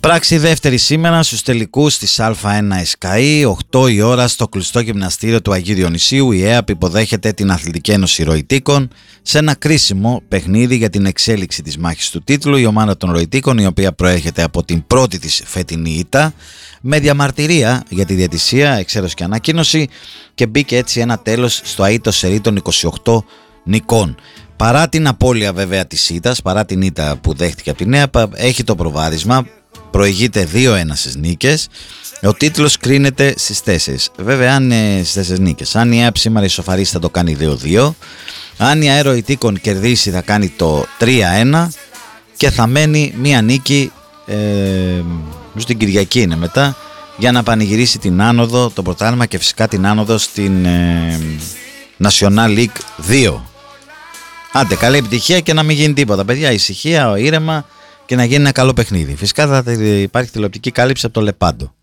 Πράξη δεύτερη σήμερα στους τελικούς της Α1 ΕΣΚΑΗ, 8 η ώρα στο κλειστό γυμναστήριο του Αγίου Διονυσίου. Η ΕΑΠ υποδέχεται την Αθλητική Ένωση Ροητίκων σε ένα κρίσιμο παιχνίδι για την εξέλιξη της μάχης του τίτλου. Η ομάδα των Ροητίκων, η οποία προέρχεται από την πρώτη της φετινή ήττα, με διαμαρτυρία για τη διαιτησία, εξαίρεση και ανακοίνωση, και μπήκε έτσι ένα τέλος στο αήττο σερί των 28 νικών. Παρά την απώλεια βέβαια της ήττας, παρά την ήττα που δέχτηκε από την ΕΑΠ, έχει το προβάδισμα. Προηγείται 2-1 στις νίκες. Ο τίτλος κρίνεται στις 4. Βέβαια, αν στις 4 νίκες. Αν η ΕΑΠ σήμερα ισοφαρίσει, θα το κάνει 2-2. Αν η ΑΕ Ροητίκων κερδίσει, θα κάνει το 3-1. Και θα μένει μία νίκη, στην Κυριακή είναι μετά, για να πανηγυρίσει την άνοδο, το πρωτάθλημα και φυσικά την άνοδο στην National League 2. Άντε, καλή επιτυχία και να μην γίνει τίποτα. Παιδιά, ησυχία, ήρεμα και να γίνει ένα καλό παιχνίδι. Φυσικά θα υπάρχει τηλεοπτική κάλυψη από το Λεπάντο.